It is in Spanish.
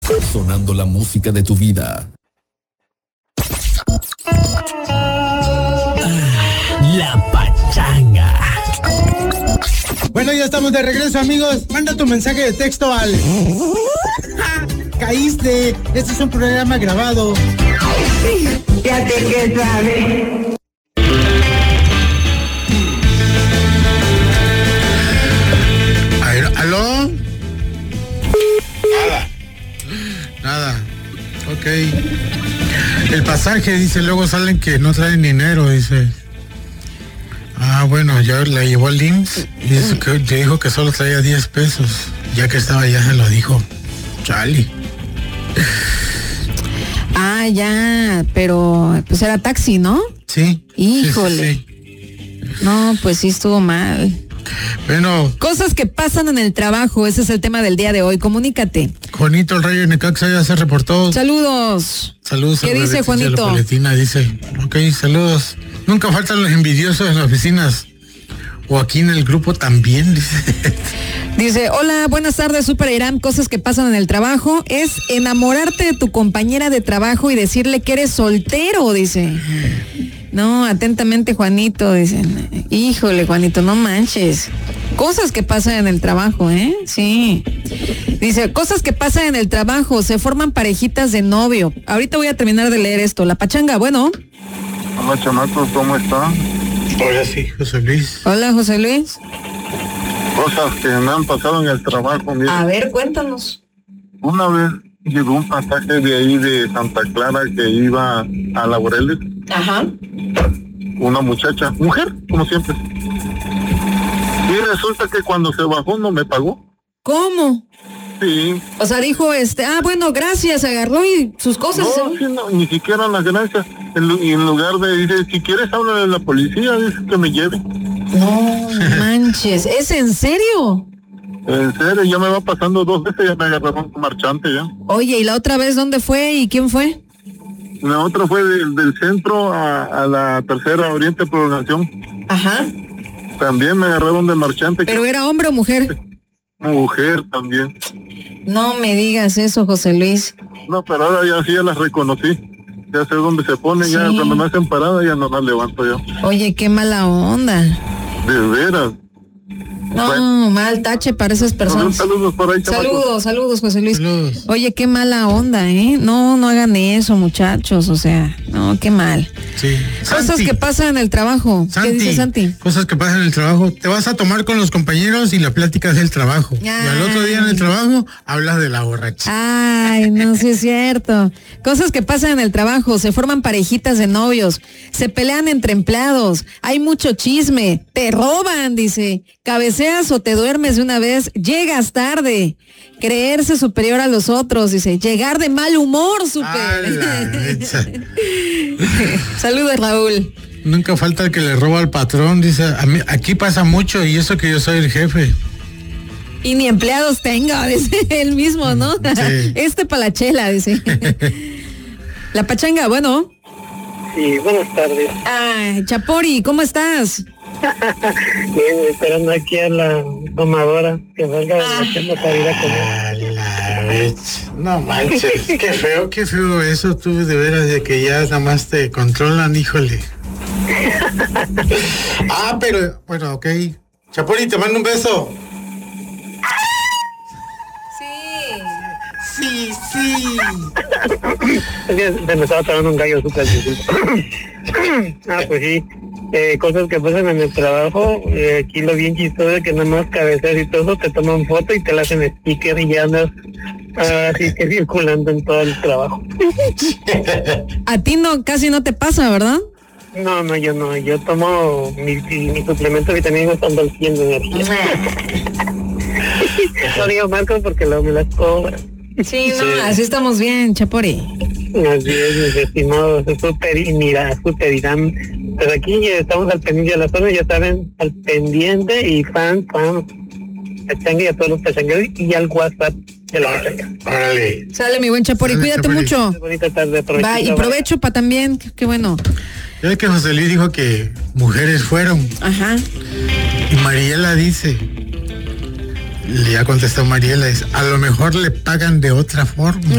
Sonando la música de tu vida. La pachanga. Bueno, ya estamos de regreso, amigos. Manda tu mensaje de texto al... Caíste. Este es un programa grabado. Ya te que sabe. A ver, ¿aló? Nada. Ok. El pasaje, dice, luego salen que no traen dinero, dice. Ah, bueno, ya la llevó al IMSS. Dice que dijo que solo traía 10 pesos. Ya que estaba allá se lo dijo. Chale. Ah, ya, pero pues era taxi, ¿no? Sí. Híjole. Sí. No, pues sí estuvo mal. Bueno. Cosas que pasan en el trabajo, ese es el tema del día de hoy. Comunícate. Juanito, el Rayo Necaxa ya se reportó. Saludos. Saludos. ¿Qué dice Juanito? La boletina dice, ok, saludos. Nunca faltan los envidiosos en las oficinas. O aquí en el grupo también, dice. Dice, hola, buenas tardes, Super Irán. Cosas que pasan en el trabajo es enamorarte de tu compañera de trabajo y decirle que eres soltero, dice. No, atentamente, Juanito, dicen. Híjole, Juanito, no manches. Cosas que pasan en el trabajo, ¿eh? Sí. Dice, cosas que pasan en el trabajo, se forman parejitas de novio. Ahorita voy a terminar de leer esto. La pachanga, bueno. Hola, chamacos, ¿cómo están? Hola, sí, José Luis. Hola, José Luis. Cosas que me han pasado en el trabajo, mira. A ver, cuéntanos. Una vez llegó un pasaje de ahí de Santa Clara que iba a Laureles. Ajá. Una muchacha, mujer, como siempre. Y resulta que cuando se bajó no me pagó. ¿Cómo? Sí. O sea, dijo, bueno, gracias, agarró y sus cosas. No, sí, no, ni siquiera las gracias. En lugar de, dice, si quieres háblale a la policía, dice que me lleve. No manches, ¿es en serio? En serio, ya me va pasando 2 veces, ya me agarraron con marchante ya. Oye, ¿y la otra vez dónde fue y quién fue? La otra fue del centro a la tercera Oriente Prolongación. Ajá. También me agarraron de marchante. ¿Pero era hombre o mujer? Mujer también. No me digas eso, José Luis. No, pero ahora ya sí ya las reconocí. Ya sé dónde se pone, sí. Ya cuando me hacen parada ya no las levanto yo. Oye, qué mala onda. De veras. No, bueno, mal tache para esas personas. Saludos por ahí, chamacos. Saludos, José Luis. Saludos. Oye, qué mala onda, ¿eh? No hagan eso, muchachos, o sea, no, qué mal. Sí. Cosas Santi, que pasan en el trabajo. Santi, ¿qué dice Santi? Cosas que pasan en el trabajo. Te vas a tomar con los compañeros y la plática es del trabajo. Ay. Y al otro día en el trabajo hablas de la borracha. Ay, no, sí es cierto. Cosas que pasan en el trabajo. Se forman parejitas de novios. Se pelean entre empleados. Hay mucho chisme. Te roban, dice. Cabeceas o te duermes de una vez. Llegas tarde. Creerse superior a los otros, dice. Llegar de mal humor, Saludos, Raúl. Nunca falta el que le roba al patrón, dice. A mí, aquí pasa mucho y eso que yo soy el jefe. Y ni empleados tenga, dice él mismo, ¿no? Sí. Pa' la chela, dice. La pachanga, bueno. Sí, buenas tardes. Ay, Chapori, ¿cómo estás? Bien, esperando aquí a la tomadora que salga de la tienda para ir a comer. No manches, qué feo eso, tú de veras, de que ya nada más te controlan, híjole. Pero, bueno, ok. Chapori, te mando un beso. Sí. Es que se me estaba trabando un gallo súper disculpa. Pues sí. Cosas que pasan en el trabajo, aquí lo bien chistoso es que nada más cabeceas y todo, te toman foto y te la hacen sticker y ya andas así que circulando en todo el trabajo. A ti casi no te pasa, ¿verdad? No, yo tomo mi suplemento vitamínico estando al 100 de energía. No digo marcos porque luego me las cobran. Sí, así estamos bien, Chapori. Así es, mis estimados, Super Irán. Pues aquí estamos al pendiente de la zona, ya saben, al pendiente y fan, pachanga y a todos los pachangueros y al WhatsApp de la pachanga. Órale. Sale, mi buen Chapori, cuídate Chapori. Mucho. Bonita tarde, Bye, y provecho para también, qué bueno. Ya que José Luis dijo que mujeres fueron. Ajá. Y Mariela dice, ya contestó Mariela, a lo mejor le pagan de otra forma.